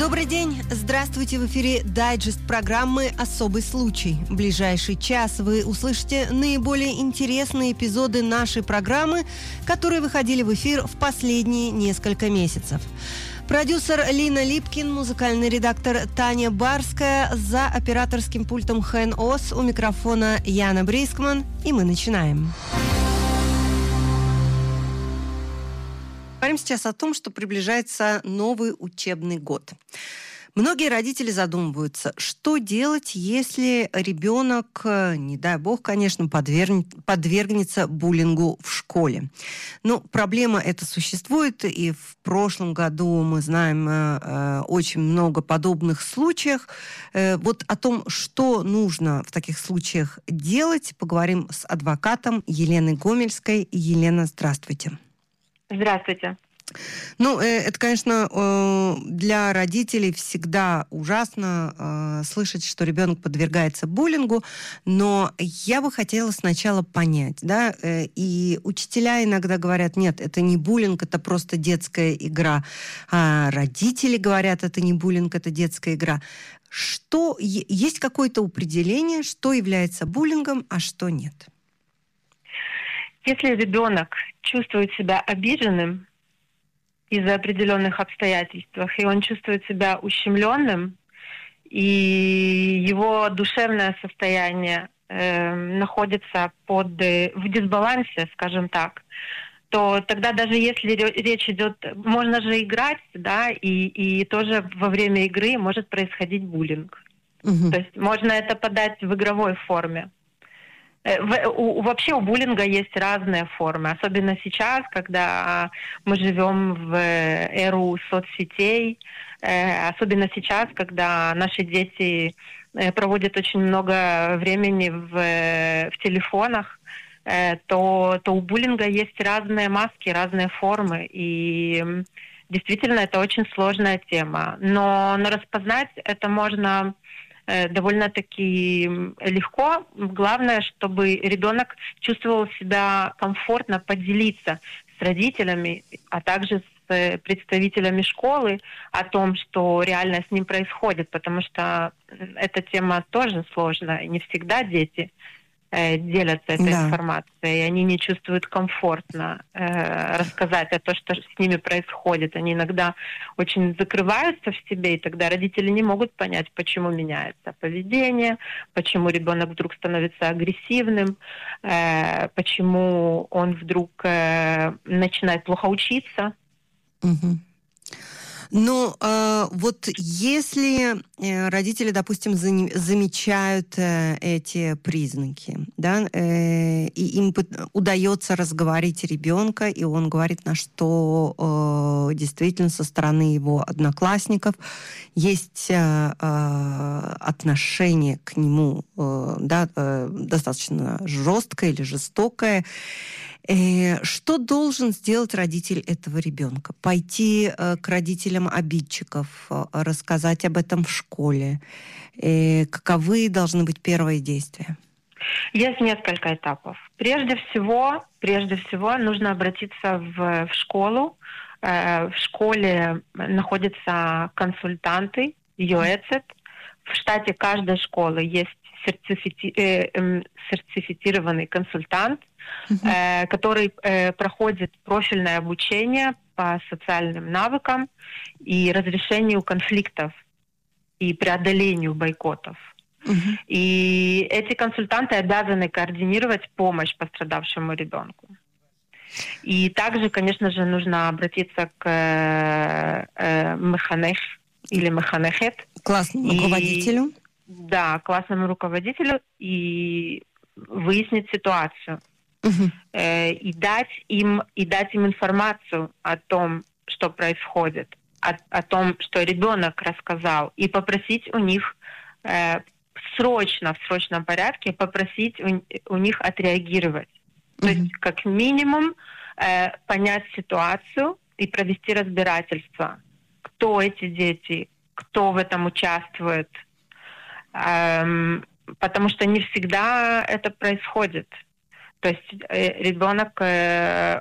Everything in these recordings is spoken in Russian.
Добрый день! Здравствуйте! В эфире дайджест программы «Особый случай». В ближайший час вы услышите наиболее интересные эпизоды нашей программы, которые выходили в эфир в последние несколько месяцев. Продюсер Лина Липкин, музыкальный редактор Таня Барская, за операторским пультом Хэн Ос, у микрофона Яна Брискман, и мы начинаем. Говорим сейчас о том, что приближается новый учебный год. Многие родители задумываются, что делать, если ребенок, не дай бог, конечно, подвергнется буллингу в школе. Но проблема эта существует, и в прошлом году мы знаем очень много подобных случаев. Вот о том, что нужно в таких случаях делать, поговорим с адвокатом Еленой Гомельской. Елена, здравствуйте. Здравствуйте. Ну, это, конечно, для родителей всегда ужасно слышать, что ребенок подвергается буллингу, но я бы хотела сначала понять, да, и учителя иногда говорят, нет, это не буллинг, это просто детская игра, а родители говорят, это не буллинг, это детская игра. Что, есть какое-то определение, что является буллингом, а что нет? Если ребенок чувствует себя обиженным из-за определенных обстоятельств, и он чувствует себя ущемленным, и его душевное состояние находится в дисбалансе, скажем так, то тогда даже если речь идет, можно же играть, да, и тоже во время игры может происходить буллинг. Угу. То есть можно это подать в игровой форме. Вообще у буллинга есть разные формы, особенно сейчас, когда мы живем в эру соцсетей, особенно сейчас, когда наши дети проводят очень много времени в телефонах, то у буллинга есть разные маски, разные формы, и действительно это очень сложная тема. Но распознать это можно довольно-таки легко. Главное, чтобы ребенок чувствовал себя комфортно поделиться с родителями, а также с представителями школы о том, что реально с ним происходит, потому что эта тема тоже сложная, и не всегда дети делятся этой информацией, и они не чувствуют комфортно рассказать о том, что с ними происходит. Они иногда очень закрываются в себе, и тогда родители не могут понять, почему меняется поведение, почему ребенок вдруг становится агрессивным, почему он вдруг начинает плохо учиться. Угу. Но вот если родители, допустим, замечают эти признаки, да, и им удается разговорить ребенка, и он говорит, на что действительно со стороны его одноклассников есть отношение к нему, да, достаточно жесткое или жестокое, что должен сделать родитель этого ребенка? Пойти к родителям обидчиков, рассказать об этом в школе? Каковы должны быть первые действия? Есть несколько этапов. Прежде всего нужно обратиться в школу. В школе находятся консультанты, йоэцет. В штате каждой школы есть сертифицированный консультант, который проходит профильное обучение по социальным навыкам и разрешению конфликтов и преодолению бойкотов. И эти консультанты обязаны координировать помощь пострадавшему ребенку. И также, конечно же, нужно обратиться к механех или механехет. Классному руководителю. Да, классному руководителю, и выяснить ситуацию. И дать им информацию о том, что происходит, о том, что ребенок рассказал, и попросить у них в срочном порядке, попросить у них отреагировать. То есть, как минимум, понять ситуацию и провести разбирательство. Кто эти дети, кто в этом участвует. Потому что не всегда это происходит. То есть ребенок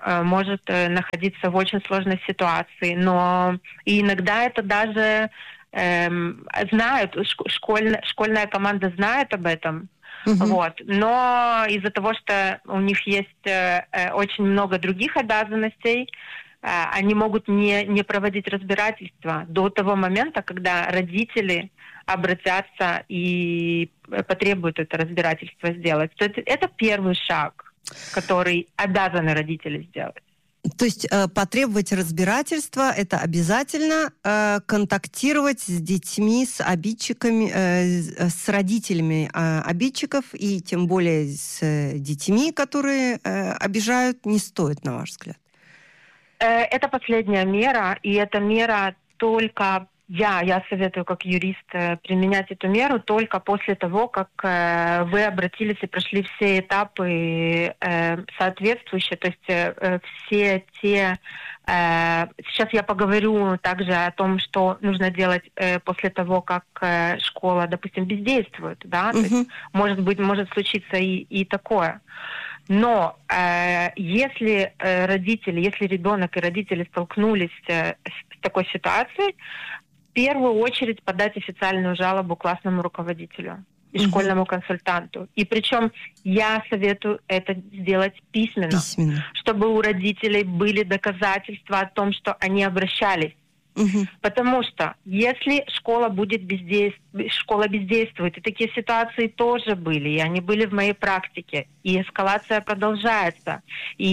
может находиться в очень сложной ситуации, но и иногда это даже знают, школьная команда знает об этом. Мгм. Вот. Но из-за того, что у них есть очень много других обязанностей, они могут не проводить разбирательства до того момента, когда родители обратятся и потребуют это разбирательство сделать. То есть это первый шаг, который обязаны родители сделать. То есть потребовать разбирательства — это обязательно контактировать с детьми, с обидчиками, с родителями обидчиков, и тем более с детьми, которые обижают, не стоит, на ваш взгляд? Это последняя мера, и эта мера только... Я советую как юрист применять эту меру только после того, как вы обратились и прошли все этапы соответствующие, то есть все те... Сейчас я поговорю также о том, что нужно делать после того, как школа, допустим, бездействует, да, то есть, может случиться и такое. Но если ребенок и родители столкнулись с такой ситуацией, в первую очередь подать официальную жалобу классному руководителю и школьному консультанту. И причем я советую это сделать письменно, чтобы у родителей были доказательства о том, что они обращались. Потому что если школа бездействует, и такие ситуации тоже были, и они были в моей практике, и эскалация продолжается,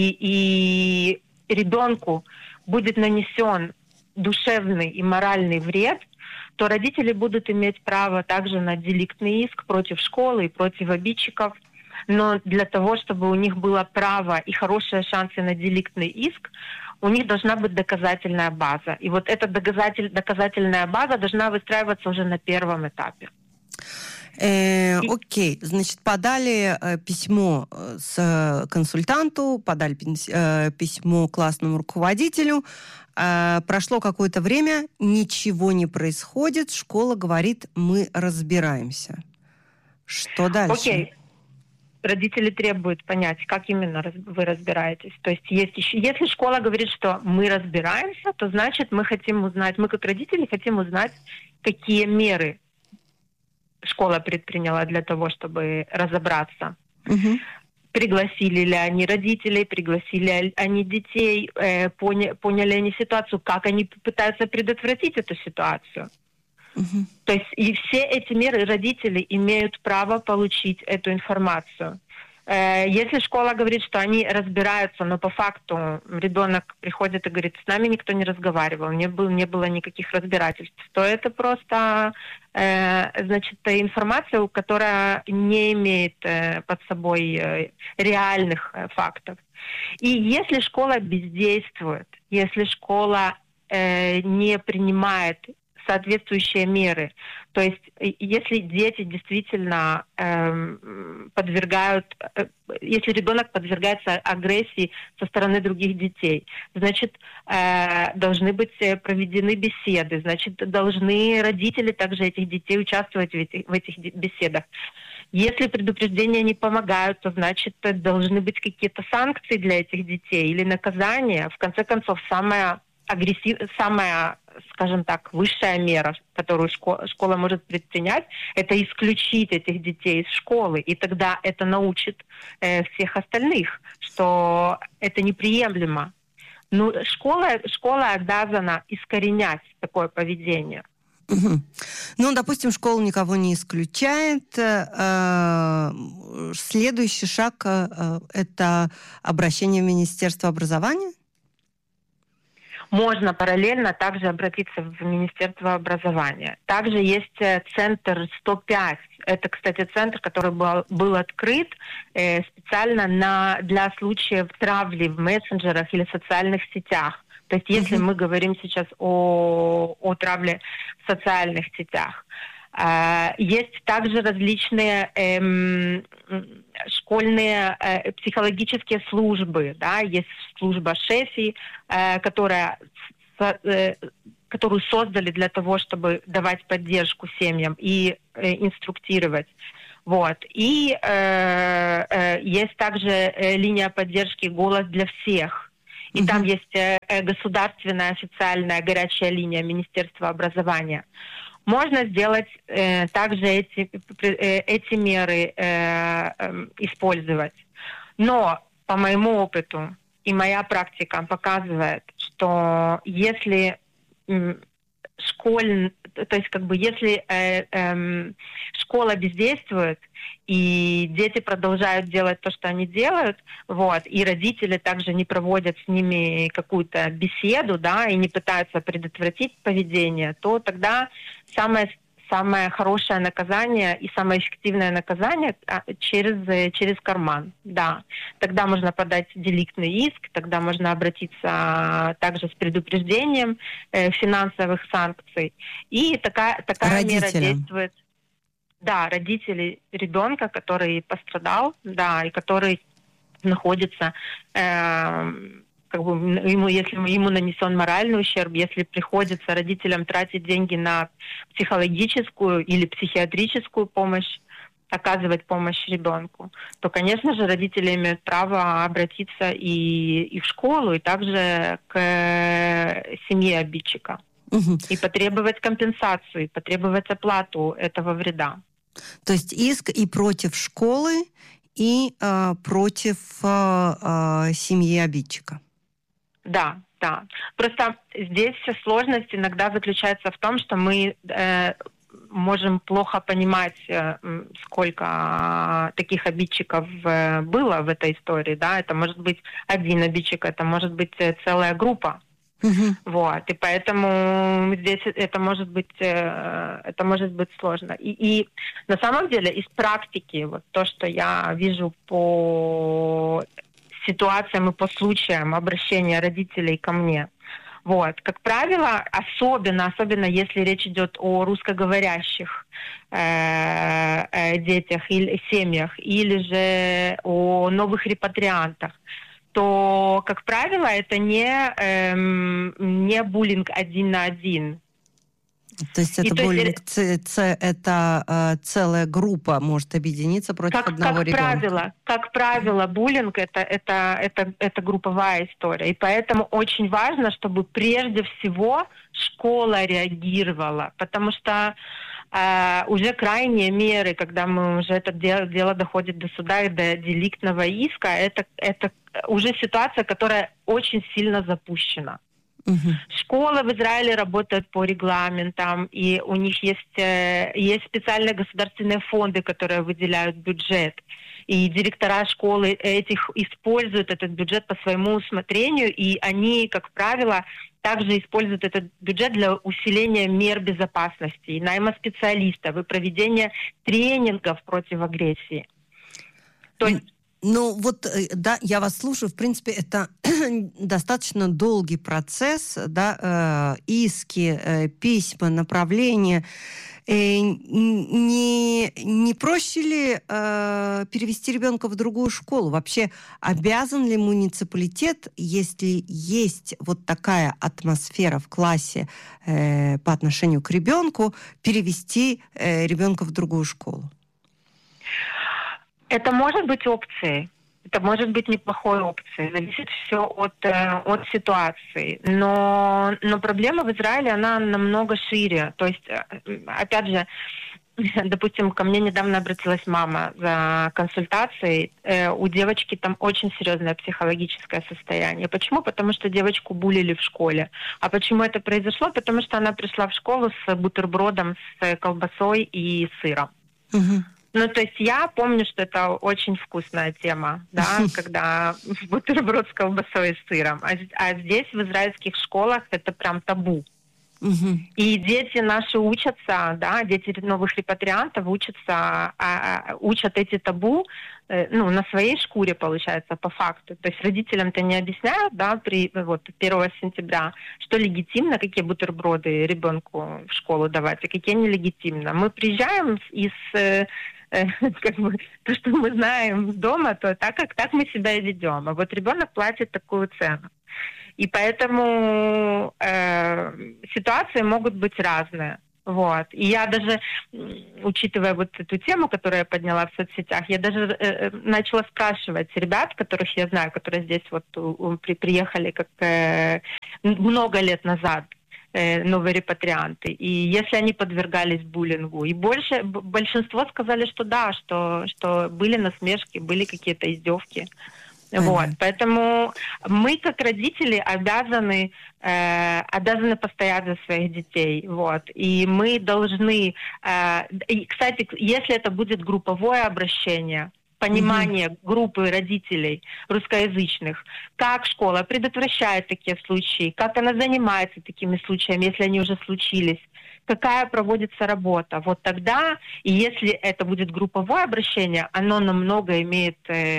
и ребенку будет нанесен душевный и моральный вред, то родители будут иметь право также на деликтный иск против школы и против обидчиков. Но для того, чтобы у них было право и хорошие шансы на деликтный иск, у них должна быть доказательная база. И вот эта доказательная база должна выстраиваться уже на первом этапе. Окей, значит, подали письмо с консультанту, подали письмо классному руководителю, прошло какое-то время, ничего не происходит, школа говорит, мы разбираемся. Что дальше? Окей. Родители требуют понять, как именно вы разбираетесь. То есть если школа говорит, что мы разбираемся, то значит мы хотим узнать, мы как родители хотим узнать, какие меры школа предприняла для того, чтобы разобраться. Пригласили ли они родителей, пригласили ли они детей, поняли они ситуацию, как они пытаются предотвратить эту ситуацию. То есть и все эти меры родители имеют право получить эту информацию. Если школа говорит, что они разбираются, но по факту ребенок приходит и говорит, с нами никто не разговаривал, не было никаких разбирательств, то это просто информация, которая не имеет под собой реальных фактов. И если школа бездействует, если школа не принимает соответствующие меры. То есть, если дети действительно если ребенок подвергается агрессии со стороны других детей, значит, должны быть проведены беседы, значит, должны родители также этих детей участвовать в этих беседах. Если предупреждения не помогают, то, значит, должны быть какие-то санкции для этих детей или наказания. В конце концов, самая, скажем так, высшая мера, которую школа может предпринять, это исключить этих детей из школы. И тогда это научит всех остальных, что это неприемлемо. Но школа обязана искоренять такое поведение. Ну, допустим, школа никого не исключает. Следующий шаг – это обращение в Министерство образования? Можно параллельно также обратиться в Министерство образования. Также есть центр 105. Это, кстати, центр, который был открыт специально для случаев травли в мессенджерах или социальных сетях. То есть если мы говорим сейчас о травле в социальных сетях. Есть также различные школьные психологические службы. Да? Есть служба ШЭФИ, которую создали для того, чтобы давать поддержку семьям и инструктировать. Вот. И есть также линия поддержки «Голос для всех». И там есть государственная официальная горячая линия Министерства образования. можно сделать также эти меры использовать. Но по моему опыту и моя практика показывает, что если если школа бездействует, и дети продолжают делать то, что они делают, вот, и родители также не проводят с ними какую-то беседу, да, и не пытаются предотвратить поведение, то тогда самое хорошее наказание и самое эффективное наказание через карман, да. Тогда можно подать деликтный иск, тогда можно обратиться также с предупреждением финансовых санкций. И такая мера действует. Да, родители ребенка, который пострадал, да, и который находится если ему нанесен моральный ущерб, если приходится родителям тратить деньги на психологическую или психиатрическую помощь, оказывать помощь ребенку, то, конечно же, родители имеют право обратиться и в школу, и также к семье обидчика. И потребовать компенсацию, и потребовать оплату этого вреда. То есть иск и против школы, и против семьи обидчика. Да. Просто здесь сложность иногда заключается в том, что мы можем плохо понимать, сколько таких обидчиков было в этой истории. Да? Это может быть один обидчик, это может быть целая группа. Вот, и поэтому здесь это может быть сложно. И на самом деле из практики, вот то, что я вижу по ситуациям и по случаям обращения родителей ко мне, вот, как правило, особенно если речь идет о русскоговорящих детях или семьях, или же о новых репатриантах, то, как правило, это не буллинг 1 на 1. То есть это буллинг, это целая группа может объединиться против одного ребенка. Как правило, буллинг это групповая история. И поэтому очень важно, чтобы прежде всего школа реагировала. Потому что уже крайние меры, когда уже это дело доходит до суда и до деликтного иска, это уже ситуация, которая очень сильно запущена. Школы в Израиле работают по регламентам, и у них есть специальные государственные фонды, которые выделяют бюджет. И директора школы используют этот бюджет по своему усмотрению, и они, как правило, также используют этот бюджет для усиления мер безопасности, и найма специалистов, и проведения тренингов против агрессии. То есть да, я вас слушаю. В принципе, это достаточно долгий процесс, да, иски, письма, направления. Не проще ли перевести ребенка в другую школу? Вообще, обязан ли муниципалитет, если есть вот такая атмосфера в классе по отношению к ребенку, перевести ребенка в другую школу? Это может быть опцией. Это может быть неплохой опцией. Зависит все от ситуации. Но проблема в Израиле, она намного шире. То есть, опять же, допустим, ко мне недавно обратилась мама за консультацией. У девочки там очень серьезное психологическое состояние. Почему? Потому что девочку буллили в школе. А почему это произошло? Потому что она пришла в школу с бутербродом, с колбасой и сыром. Ну, то есть я помню, что это очень вкусная тема, да, когда бутерброд с колбасой и сыром. А здесь, в израильских школах, это прям табу. И дети наши учатся, да, дети новых репатриантов учат эти табу, на своей шкуре, получается, по факту. То есть родителям-то не объясняют, да, 1 сентября, что легитимно, какие бутерброды ребенку в школу давать, а какие нелегитимно. Мы приезжаем то, что мы знаем дома, то так мы себя и ведем. А вот ребенок платит такую цену. И поэтому ситуации могут быть разные. Вот. И я даже, учитывая вот эту тему, которую я подняла в соцсетях, я даже начала спрашивать ребят, которых я знаю, которые здесь приехали как много лет назад. новые репатрианты. И если они подвергались буллингу. И большинство сказали, что да, что были насмешки, были какие-то издевки. Вот. Поэтому мы, как родители, обязаны постоять за своих детей. Вот. И мы должны... И, кстати, если это будет групповое обращение, понимание группы родителей русскоязычных, как школа предотвращает такие случаи, как она занимается такими случаями, если они уже случились, какая проводится работа. Вот тогда, и если это будет групповое обращение, оно намного имеет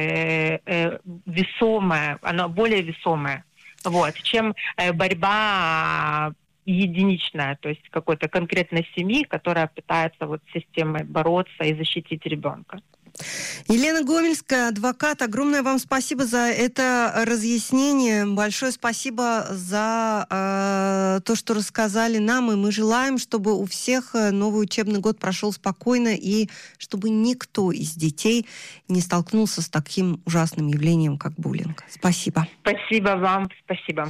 весомое, оно более весомое, вот, чем борьба единичная, то есть какой-то конкретной семьи, которая пытается вот с системой бороться и защитить ребенка. Елена Гомельская, адвокат, огромное вам спасибо за это разъяснение. Большое спасибо за то, что рассказали нам. И мы желаем, чтобы у всех новый учебный год прошел спокойно и чтобы никто из детей не столкнулся с таким ужасным явлением, как буллинг. Спасибо. Спасибо вам. Спасибо.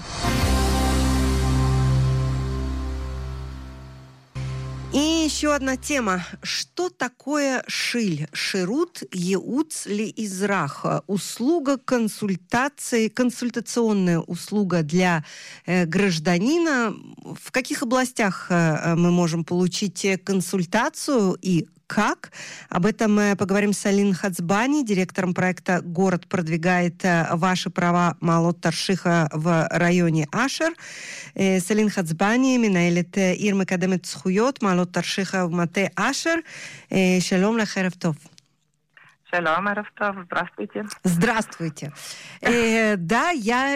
И еще одна тема. Что такое шиль? Ширут, еуц ли израх? Услуга консультации, консультационная услуга для гражданина. В каких областях мы можем получить консультацию и как? Об этом мы поговорим с Алиной Хацбани, директором проекта «Город продвигает ваши права Маалот Таршиха в районе Ашер». С Алиной Хацбани, מנהלת עיר מקדמת זכויות, מעלות תרשיחא ומטה אשר. שלום לך, ערב טוב. Шалом, ערב טוב, здравствуйте. Здравствуйте. Да, я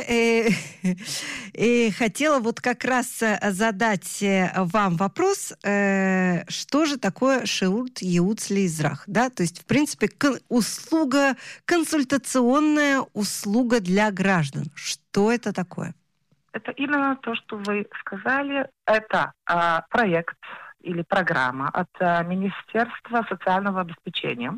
хотела вот как раз задать вам вопрос, что же такое шиут, еуц ли израх, да, то есть, в принципе, услуга, консультационная услуга для граждан. Что это такое? Это именно то, что вы сказали. Это проект или программа от Министерства социального обеспечения.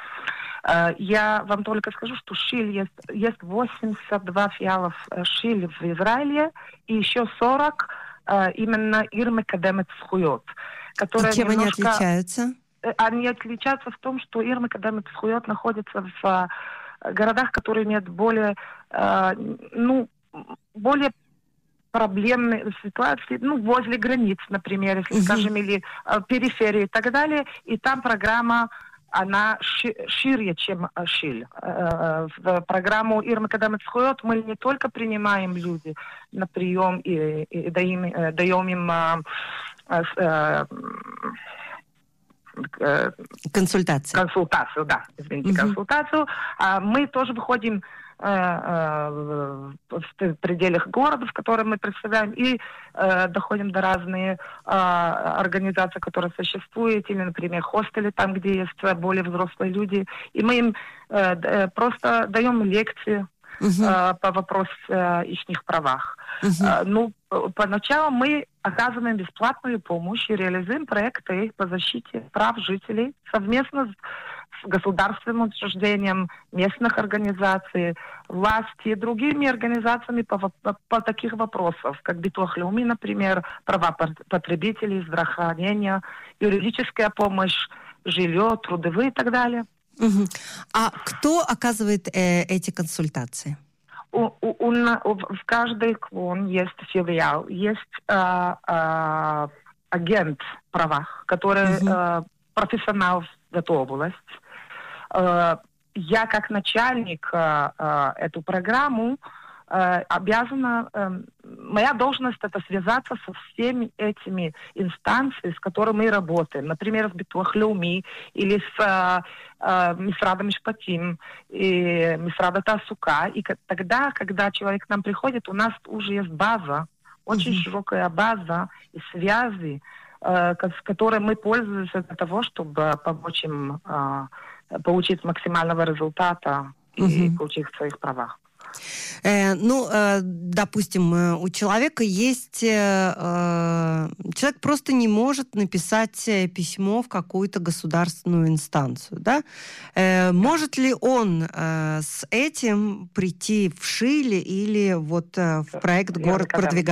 Я вам только скажу, что шиль есть 82 филиалов шиль в Израиле и еще 40 именно Ир Мекадемет Зхуйот. И чем они отличаются? Они отличаются в том, что Ир Мекадемет Зхуйот находится в городах, которые имеют более проблемные ситуации, возле границ, например, если скажем, или периферии и так далее. И там программа она шире, чем шиль. В программу Ир Мекадемет Зхуйот мы не только принимаем люди на прием и даем им консультацию, да, извините, консультацию. Мы тоже выходим в пределах города, в котором мы представляем, и доходим до разных организаций, которые существуют, или, например, хостели, там, где есть более взрослые люди. И мы им просто даем лекции по вопросу их правах. Поначалу мы оказываем бесплатную помощь и реализуем проекты по защите прав жителей совместно с государственным учреждением, местных организаций, власти и другими организациями по таких вопросам, как Битуах Леуми, например, права потребителей, здравоохранение, юридическая помощь, жилье, трудовые и так далее. А кто оказывает эти консультации? В каждой клон есть филиал, есть агент в правах, который профессионал в эту область. Я как начальник эту программу обязана, моя должность это связаться со всеми этими инстанциями, с которыми мы работаем. Например, с Битуах Леуми или с Мисрадом Мишпатим и Мисрада Таасука. И тогда, когда человек к нам приходит, у нас уже есть база, очень широкая база и связи, с которой мы пользуемся для того, чтобы помочь им получить максимального результата и получить в своих правах. Допустим, у человека есть... Человек просто не может написать письмо в какую-то государственную инстанцию, да? Может ли он с этим прийти в Шиле или вот в проект «Город продвигает»?